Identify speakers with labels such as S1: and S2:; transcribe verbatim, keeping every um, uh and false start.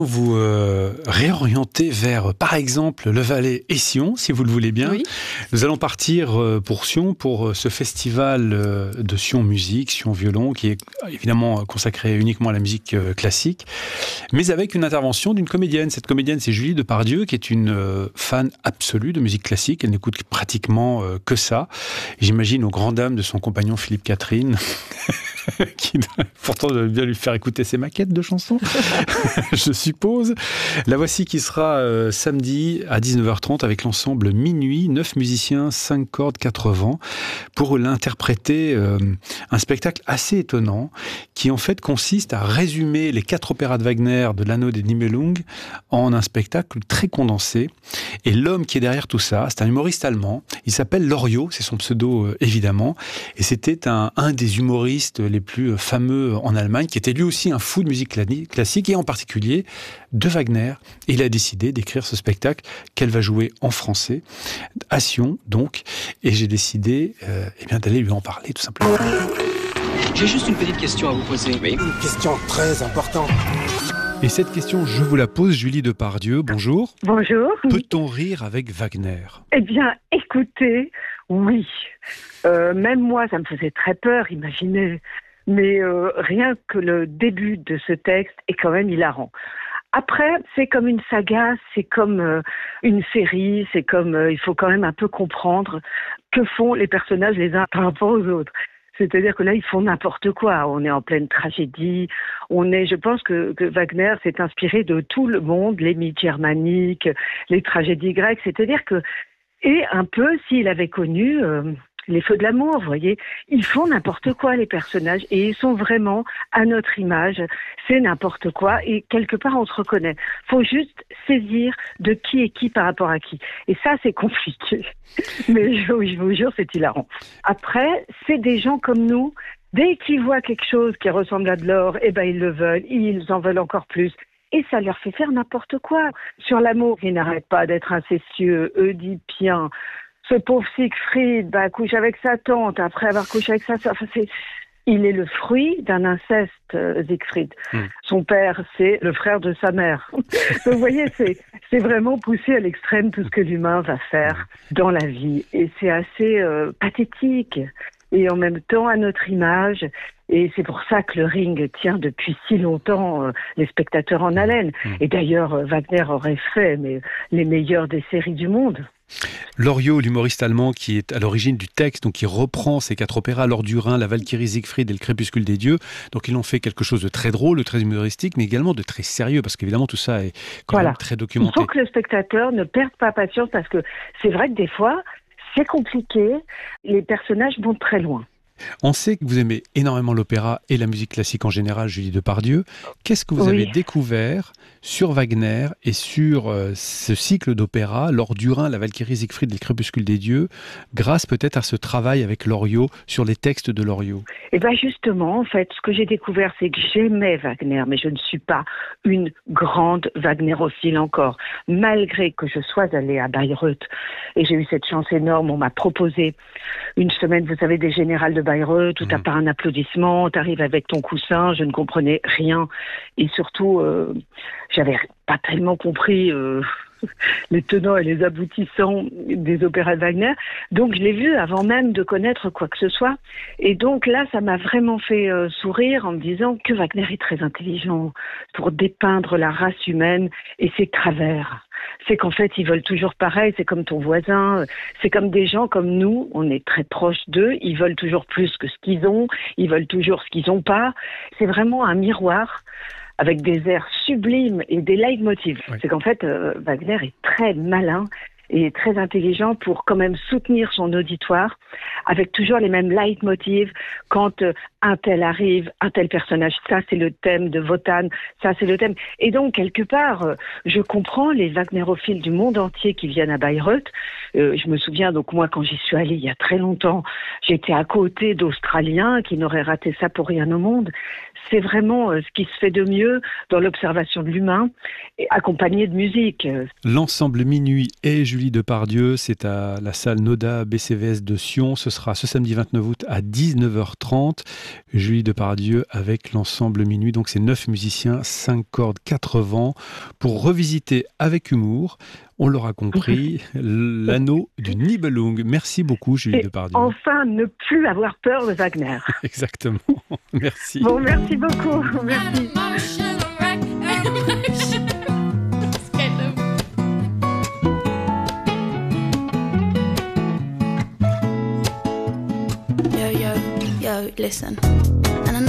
S1: Vous euh, réorientez vers, par exemple, le Valais et Sion, si vous le voulez bien.
S2: Oui.
S1: Nous allons partir euh, pour Sion, pour euh, ce festival euh, de Sion Musique, Sion Violon, qui est évidemment consacré uniquement à la musique euh, classique, mais avec une intervention d'une comédienne. Cette comédienne, c'est Julie Depardieu, qui est une euh, fan absolue de musique classique. Elle n'écoute pratiquement euh, que ça. J'imagine aux grandes dames de son compagnon Philippe Catherine, qui pourtant doit bien lui faire écouter ses maquettes de chansons, je suppose. La voici qui sera euh, samedi à dix-neuf heures trente avec l'ensemble Minuit, neuf musiciens, cinq cordes, quatre vents, pour l'interpréter euh, un spectacle assez étonnant qui en fait consiste à résumer les quatre opéras de Wagner de l'Anneau des Nibelungen en un spectacle très condensé. Et l'homme qui est derrière tout ça, c'est un humoriste allemand. Il s'appelle Loriot, c'est son pseudo euh, évidemment. Et c'était un, un des humoristes les plus fameux en Allemagne, qui était lui aussi un fou de musique classique et en particulier de Wagner. Et il a décidé d'écrire ce spectacle qu'elle va jouer en français, à Sion donc. Et j'ai décidé euh, eh bien, d'aller lui en parler tout simplement.
S3: J'ai juste une petite question à vous poser. Oui.
S4: Une question très importante.
S1: Et cette question, je vous la pose, Julie Depardieu. Bonjour.
S5: Bonjour.
S1: Peut-on rire avec Wagner ?
S5: Eh bien, écoutez, oui. Euh, même moi, ça me faisait très peur, imaginez. Mais euh, rien que le début de ce texte est quand même hilarant. Après, c'est comme une saga, c'est comme euh, une série, c'est comme... Euh, il faut quand même un peu comprendre que font les personnages les uns par rapport aux autres. C'est-à-dire que là, ils font n'importe quoi. On est en pleine tragédie. On est, je pense que, que Wagner s'est inspiré de tout le monde, les mythes germaniques, les tragédies grecques. C'est-à-dire que, et un peu, s'il avait connu euh, les feux de l'amour, vous voyez, ils font n'importe quoi, les personnages, et ils sont vraiment à notre image. C'est n'importe quoi, et quelque part, on se reconnaît. Faut juste saisir de qui est qui par rapport à qui. Et ça, c'est compliqué. Mais je, je vous jure, c'est hilarant. Après, c'est des gens comme nous. Dès qu'ils voient quelque chose qui ressemble à de l'or, eh ben, ils le veulent. Ils en veulent encore plus. Et ça leur fait faire n'importe quoi. Sur l'amour, ils n'arrêtent pas d'être incestueux, oedipien. Ce pauvre Siegfried, bah, couche avec sa tante, après avoir couché avec sa sœur. Enfin, c'est... Il est le fruit d'un inceste, euh, Siegfried. Mmh. Son père, c'est le frère de sa mère. Donc, vous voyez, c'est, c'est vraiment poussé à l'extrême tout ce que l'humain va faire dans la vie. Et c'est assez euh, pathétique. Et en même temps, à notre image. Et c'est pour ça que le Ring tient depuis si longtemps euh, les spectateurs en haleine. Mmh. Et d'ailleurs, euh, Wagner aurait fait mais, les meilleures des séries du monde.
S1: Loriot, l'humoriste allemand qui est à l'origine du texte, donc qui reprend ces quatre opéras, L'Or du Rhin, La Valkyrie Siegfried et Le Crépuscule des Dieux. Donc ils ont fait quelque chose de très drôle, de très humoristique, mais également de très sérieux, parce qu'évidemment tout ça est quand
S5: voilà.
S1: même très documenté.
S5: Il faut que le spectateur ne perde pas patience, parce que c'est vrai que des fois, c'est compliqué, les personnages vont très loin.
S1: On sait que vous aimez énormément l'opéra et la musique classique en général, Julie Depardieu. Qu'est-ce que vous oui. avez découvert sur Wagner et sur euh, ce cycle d'opéra, L'Or du Rhin, La Valkyrie Siegfried et Le Crépuscule des Dieux, grâce peut-être à ce travail avec Loriot, sur les textes de Loriot ?
S5: Eh bien justement, en fait, ce que j'ai découvert, c'est que j'aimais Wagner, mais je ne suis pas une grande Wagnerophile encore, malgré que je sois allée à Bayreuth. Et j'ai eu cette chance énorme, on m'a proposé une semaine, vous savez, des générales de Bayreuth, tout à part un applaudissement, t'arrives avec ton coussin, je ne comprenais rien. Et surtout, euh, j'avais pas tellement compris euh, les tenants et les aboutissants des opéras de Wagner. Donc je l'ai vu avant même de connaître quoi que ce soit. Et donc là, ça m'a vraiment fait euh, sourire en me disant que Wagner est très intelligent pour dépeindre la race humaine et ses travers. C'est qu'en fait, ils veulent toujours pareil, c'est comme ton voisin, c'est comme des gens comme nous, on est très proches d'eux, ils veulent toujours plus que ce qu'ils ont, ils veulent toujours ce qu'ils n'ont pas. C'est vraiment un miroir avec des airs sublimes et des leitmotivs. Oui. C'est qu'en fait, euh, Wagner est très malin et très intelligent pour quand même soutenir son auditoire avec toujours les mêmes leitmotivs. Quand euh, un tel arrive, un tel personnage, ça c'est le thème de Wotan, ça c'est le thème. Et donc, quelque part, euh, je comprends les Wagnerophiles du monde entier qui viennent à Bayreuth. Euh, je me souviens, donc moi, quand j'y suis allée il y a très longtemps, j'étais à côté d'Australiens qui n'auraient raté ça pour rien au monde. C'est vraiment euh, ce qui se fait de mieux dans l'observation de l'humain, et accompagné de musique.
S1: L'ensemble Minuit et Julie Julie Depardieu, c'est à la salle Noda B C V S de Sion. Ce sera ce samedi vingt-neuf août à dix-neuf heures trente. Julie Depardieu avec l'ensemble Minuit. Donc c'est neuf musiciens, cinq cordes, quatre vents pour revisiter avec humour, on l'aura compris, l'anneau du Nibelung. Merci beaucoup Julie
S5: Et
S1: Depardieu.
S5: Enfin, ne plus avoir peur de Wagner.
S1: Exactement. Merci.
S5: Bon, merci beaucoup. Merci.
S2: Yo, yo, yo, listen. And I